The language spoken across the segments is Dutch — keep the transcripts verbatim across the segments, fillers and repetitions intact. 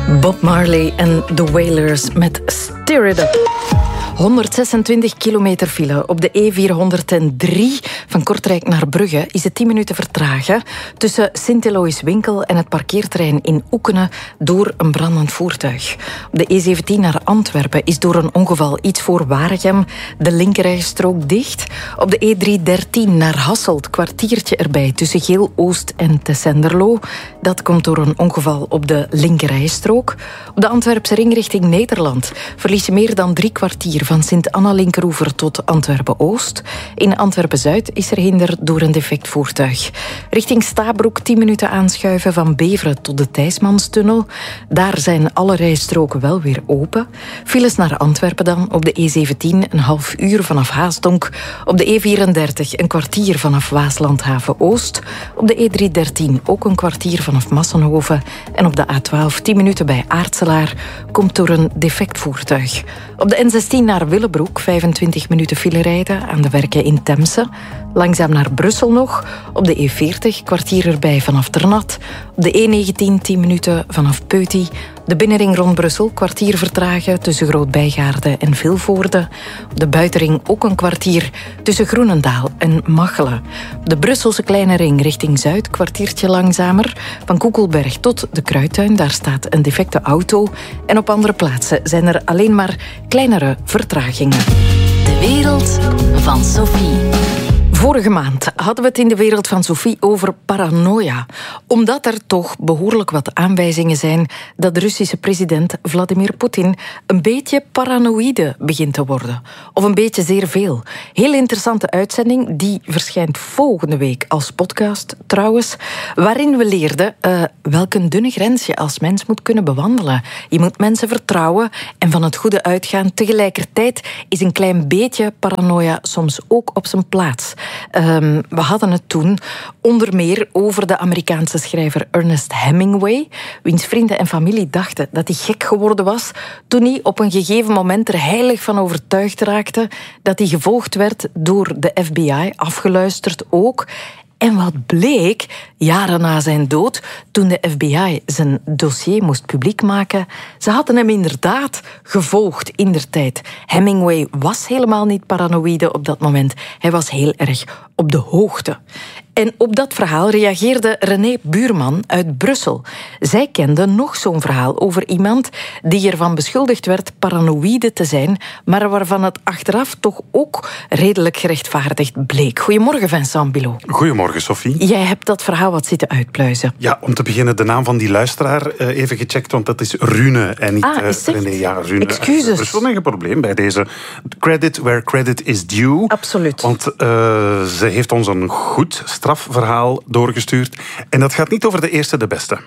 Bob Marley en The Wailers met Stir It Up. honderdzesentwintig kilometer file op de E vierhonderddrie van Kortrijk naar Brugge is het tien minuten vertragen tussen Sint-Eloïs-Winkel en het parkeerterrein in Oekene door een brandend voertuig. Op de E zeventien naar Antwerpen is door een ongeval iets voor Waregem de linkerrijstrook dicht. Op de E driehonderddertien naar Hasselt kwartiertje erbij tussen Geel-Oost en Tessenderlo. Dat komt door een ongeval op de linkerrijstrook. Op de Antwerpse ring richting Nederland verlies je meer dan drie kwartier van Sint-Anna-Linkeroever tot Antwerpen-Oost. In Antwerpen-Zuid is er hinder door een defect voertuig. Richting Stabroek tien minuten aanschuiven van Beveren tot de Thijsmanstunnel. Daar zijn alle rijstroken wel weer open. Files naar Antwerpen dan op de E zeventien een half uur vanaf Haasdonk. Op de E vierendertig een kwartier vanaf Waaslandhaven-Oost. Op de E driehonderddertien ook een kwartier vanaf Massenhoven. En op de A twaalf tien minuten bij Aartselaar komt door een defect voertuig. Op de N zestien naar Willebroek vijfentwintig minuten file rijden aan de werken in Temse. Langzaam naar Brussel nog. Op de E veertig kwartier erbij vanaf Ternat. Op de E negentien tien minuten vanaf Peuty. De binnenring rond Brussel kwartier vertragen tussen Groot-Bijgaarde en Vilvoorde. Op de buitenring ook een kwartier tussen Groenendaal en Machelen. Op de Brusselse kleine ring richting Zuid kwartiertje langzamer. Van Koekelberg tot de Kruidtuin, daar staat een defecte auto. En op andere plaatsen zijn er alleen maar kleinere vertragingen. De wereld van Sophie. Vorige maand hadden we het in de wereld van Sophie over paranoia. Omdat er toch behoorlijk wat aanwijzingen zijn dat de Russische president Vladimir Poetin een beetje paranoïde begint te worden. Of een beetje zeer veel. Heel interessante uitzending, die verschijnt volgende week als podcast trouwens. Waarin we leerden uh, welk een dunne grens je als mens moet kunnen bewandelen. Je moet mensen vertrouwen en van het goede uitgaan. Tegelijkertijd is een klein beetje paranoia soms ook op zijn plaats. Um, we hadden het toen onder meer over de Amerikaanse schrijver Ernest Hemingway, wiens vrienden en familie dachten dat hij gek geworden was toen hij op een gegeven moment er heilig van overtuigd raakte dat hij gevolgd werd door de F B I, afgeluisterd ook. En wat bleek, jaren na zijn dood, toen de F B I zijn dossier moest publiek maken, ze hadden hem inderdaad gevolgd indertijd. Hemingway was helemaal niet paranoïde op dat moment. Hij was heel erg op de hoogte. En op dat verhaal reageerde René Buurman uit Brussel. Zij kende nog zo'n verhaal over iemand die ervan beschuldigd werd paranoïde te zijn, maar waarvan het achteraf toch ook redelijk gerechtvaardigd bleek. Goedemorgen, Vincent Bilot. Goedemorgen, Sophie. Jij hebt dat verhaal wat zitten uitpluizen. Ja, om te beginnen de naam van die luisteraar uh, even gecheckt, want dat is Rune en niet ah, uh, René. Ja, Rune. Excuses. Er is wel een probleem bij deze. Credit where credit is due. Absoluut. Want uh, ze heeft ons een goed strafverhaal doorgestuurd. En dat gaat niet over de eerste, de beste.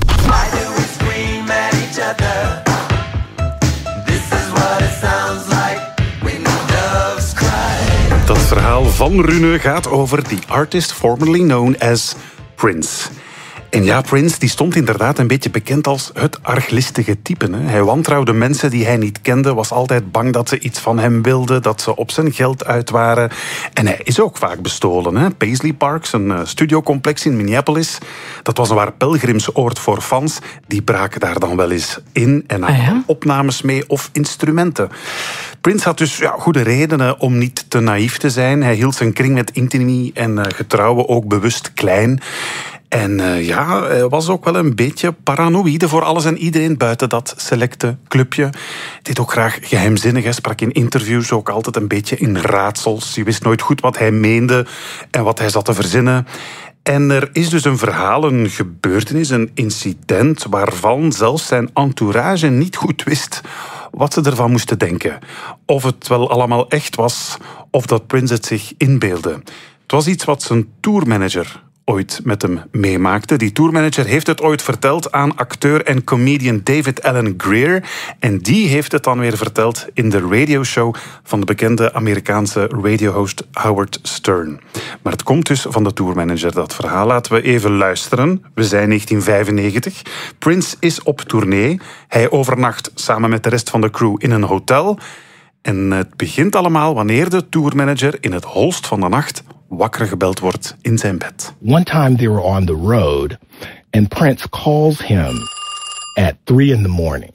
Dat verhaal van Rune gaat over the artist formerly known as Prince. En ja, Prince die stond inderdaad een beetje bekend als het arglistige type. Hè. Hij wantrouwde mensen die hij niet kende, was altijd bang dat ze iets van hem wilden, dat ze op zijn geld uit waren. En hij is ook vaak bestolen. Hè. Paisley Park, een studiocomplex in Minneapolis, dat was een waar pelgrimsoord voor fans. Die braken daar dan wel eens in en namen ah, ja? opnames mee of instrumenten. Prince had dus ja, goede redenen om niet te naïef te zijn. Hij hield zijn kring met intimie en uh, getrouwen ook bewust klein. En uh, ja, hij was ook wel een beetje paranoïde voor alles en iedereen buiten dat selecte clubje. Deed ook graag geheimzinnig. Hij sprak in interviews ook altijd een beetje in raadsels. Je wist nooit goed wat hij meende en wat hij zat te verzinnen. En er is dus een verhaal, een gebeurtenis, een incident waarvan zelfs zijn entourage niet goed wist wat ze ervan moesten denken. Of het wel allemaal echt was, of dat Prince het zich inbeeldde. Het was iets wat zijn tourmanager ooit met hem meemaakte. Die tourmanager heeft het ooit verteld aan acteur en comedian David Alan Grier. En die heeft het dan weer verteld in de radioshow van de bekende Amerikaanse radiohost Howard Stern. Maar het komt dus van de tourmanager, dat verhaal. Laten we even luisteren. We zijn negentien vijfennegentig. Prince is op tournee. Hij overnacht samen met de rest van de crew in een hotel. En het begint allemaal wanneer de tourmanager in het holst van de nacht wakker gebeld wordt in zijn bed. One time they were on the road and Prince calls him at three in the morning.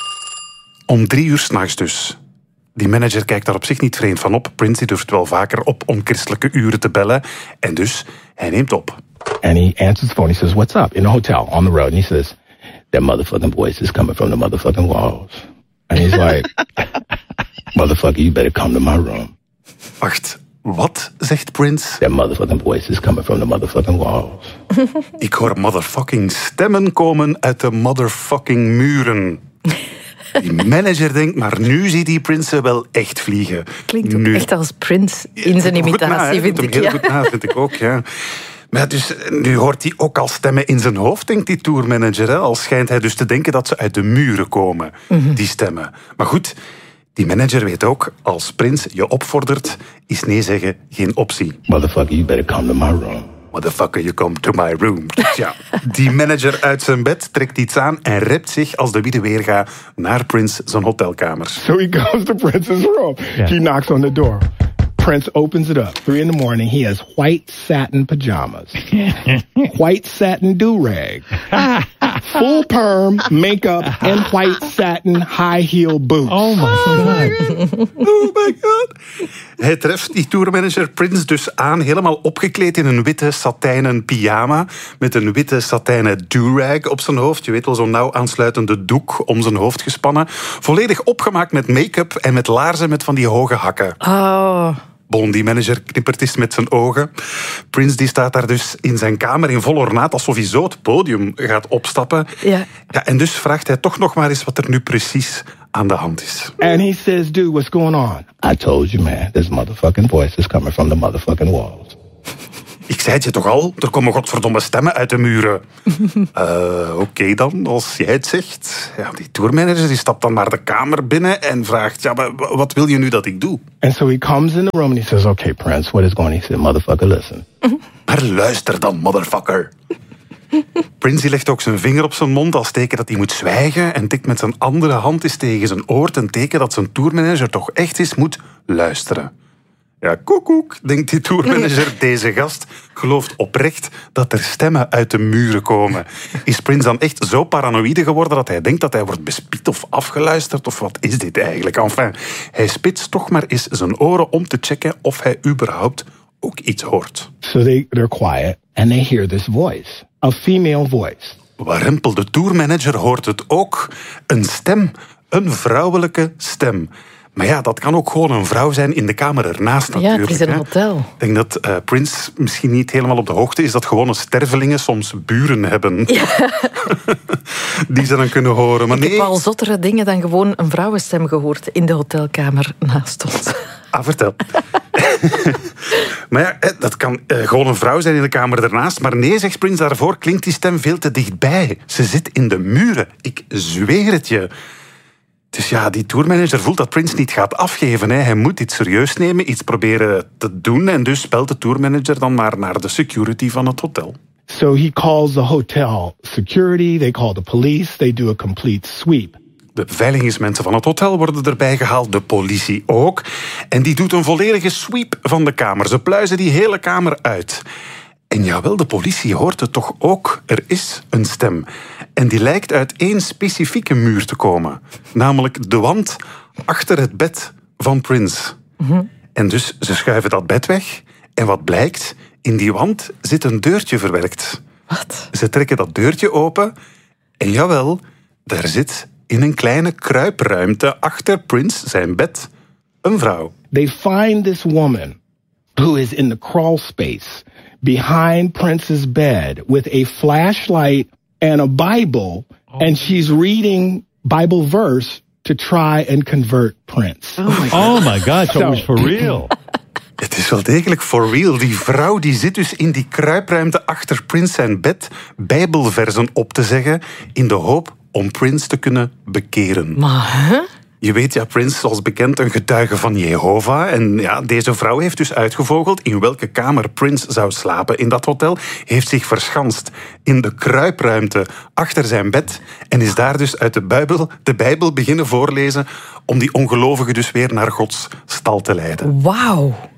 Om drie uur 's nachts dus. Die manager kijkt daar op zich niet vreemd van op. Prince die durft wel vaker op onchristelijke uren te bellen. En dus, hij neemt op. And he answers the phone. He says, what's up? In a hotel on the road. And he says, that motherfucking voice is coming from the motherfucking walls. And he's like, motherfucker, you better come to my room. Wacht, wat, zegt Prince? That motherfucking voice is coming from the motherfucking walls. Ik hoor motherfucking stemmen komen uit de motherfucking muren. Die manager denkt, maar nu ziet die Prince wel echt vliegen. Klinkt ook nu. echt als Prince in zijn imitatie, vind ik. Heel Ja. goed na, vind ik ook, ja. Maar dus, nu hoort hij ook al stemmen in zijn hoofd, denkt die tourmanager. Hè? Al schijnt hij dus te denken dat ze uit de muren komen, mm-hmm. die stemmen. Maar goed, die manager weet ook, als Prince je opvordert, is nee zeggen geen optie. Motherfucker, you better come to my room. Motherfucker, you come to my room. Dus ja, die manager uit zijn bed trekt iets aan en rept zich als de wiede weerga naar Prince zijn hotelkamer. So he goes to Prince's room. Yeah. He knocks on the door. Prince opens it up. Three in the morning. He has white satin pajamas. White satin do-rag. Full perm, makeup, and white satin high-heel boots. Oh my god. Oh my god. Hij treft die tourmanager Prince dus aan, helemaal opgekleed in een witte satijnen pyjama, met een witte satijnen do-rag op zijn hoofd. Je weet wel, zo'n nauw aansluitende doek om zijn hoofd gespannen. Volledig opgemaakt met make-up en met laarzen met van die hoge hakken. Oh... Bon, die manager knippert eens met zijn ogen. Prince die staat daar dus in zijn kamer in vol ornaat, alsof hij zo het podium gaat opstappen. Ja. Ja, en dus vraagt hij toch nog maar eens wat er nu precies aan de hand is. And he says, dude, what's going on? I told you, man, this motherfucking voice is coming from the motherfucking walls. Ik zei het je toch al? Er komen godverdomme stemmen uit de muren. uh, Oké okay dan, als jij het zegt. Ja, die tourmanager die stapt dan maar de kamer binnen en vraagt, ja, maar wat wil je nu dat ik doe? And so he comes in the room and he says, okay, Prince, what is going on? He said, motherfucker, listen. Maar luister dan, motherfucker. Prince die legt ook zijn vinger op zijn mond als teken dat hij moet zwijgen en tikt met zijn andere hand eens tegen zijn oor ten teken dat zijn tourmanager toch echt eens moet luisteren. Ja, koekoek, denkt die tourmanager. Deze gast gelooft oprecht dat er stemmen uit de muren komen. Is Prince dan echt zo paranoïde geworden dat hij denkt dat hij wordt bespied of afgeluisterd? Of wat is dit eigenlijk? Enfin, hij spitst toch maar eens zijn oren om te checken of hij überhaupt ook iets hoort. So they, they're quiet and they hear this voice. A female voice. Warempel, de tourmanager hoort het ook. Een stem, een vrouwelijke stem. Maar ja, dat kan ook gewoon een vrouw zijn in de kamer ernaast natuurlijk. Ja, het is een hè. hotel. Ik denk dat uh, Prince misschien niet helemaal op de hoogte is dat gewone stervelingen soms buren hebben. Ja. Die ze dan kunnen horen. Maar ik nee. heb al zottere dingen dan gewoon een vrouwenstem gehoord in de hotelkamer naast ons. Ah, vertel. Maar ja, dat kan uh, gewoon een vrouw zijn in de kamer ernaast. Maar nee, zegt Prince, daarvoor klinkt die stem veel te dichtbij. Ze zit in de muren. Ik zweer het je. Dus ja, die tourmanager voelt dat Prince niet gaat afgeven. Hè. Hij moet dit serieus nemen, iets proberen te doen. En dus belt de tourmanager dan maar naar de security van het hotel. So he calls the hotel security, they call the police, they do a complete sweep. De beveiligingsmensen van het hotel worden erbij gehaald, de politie ook. En die doet een volledige sweep van de kamer. Ze pluizen die hele kamer uit. En jawel, de politie hoort het toch ook. Er is een stem. En die lijkt uit één specifieke muur te komen. Namelijk de wand achter het bed van Prince. Mm-hmm. En dus ze schuiven dat bed weg. En wat blijkt? In die wand zit een deurtje verwerkt. Wat? Ze trekken dat deurtje open. En jawel, daar zit in een kleine kruipruimte achter Prince zijn bed een vrouw. They find this woman who is in the crawl space behind Prince's bed with a flashlight and a Bible, oh. and she's reading Bible verse to try and convert Prince. Oh my god, oh my god so it was for real. Het is wel degelijk for real. Die vrouw die zit dus in die kruipruimte achter Prince zijn bed Bijbelversen op te zeggen in de hoop om Prince te kunnen bekeren. Maar, hè? Je weet, ja, Prince, zoals bekend, een getuige van Jehovah. En ja, deze vrouw heeft dus uitgevogeld in welke kamer Prince zou slapen in dat hotel. Heeft zich verschanst in de kruipruimte achter zijn bed. En is daar dus uit de Bijbel, de Bijbel beginnen voorlezen om die ongelovigen dus weer naar Gods stal te leiden. Wauw.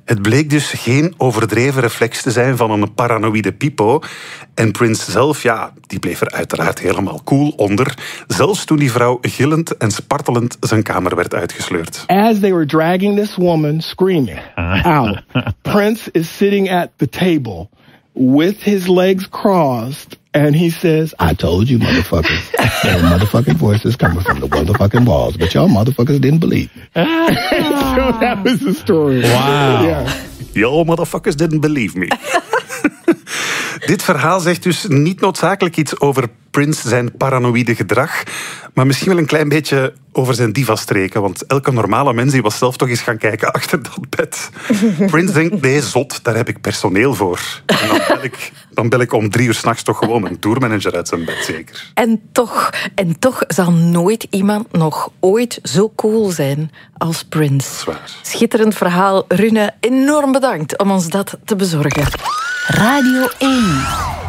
Het bleek dus geen overdreven reflex te zijn van een paranoïde pipo. En Prince zelf, ja, die bleef er uiteraard helemaal cool onder. Zelfs toen die vrouw gillend en spartelend zijn kamer werd uitgesleurd. As they were dragging this woman screaming out, Prince is sitting at the table with his legs crossed. And he says, I told you, motherfuckers. There were motherfucking voices coming from the motherfucking walls, but y'all motherfuckers didn't believe me. So that was the story. Wow. Yeah. Y'all motherfuckers didn't believe me. Dit verhaal zegt dus niet noodzakelijk iets over Prince zijn paranoïde gedrag, maar misschien wel een klein beetje over zijn diva-streken, want elke normale mens die was zelf toch eens gaan kijken achter dat bed. Prince denkt, nee, zot, daar heb ik personeel voor. En dan bel ik, dan bel ik om drie uur 's nachts toch gewoon een tourmanager uit zijn bed, zeker. En toch, en toch zal nooit iemand nog ooit zo cool zijn als Prince. Zwaar. Schitterend verhaal. Rune, enorm bedankt om ons dat te bezorgen. Radio één.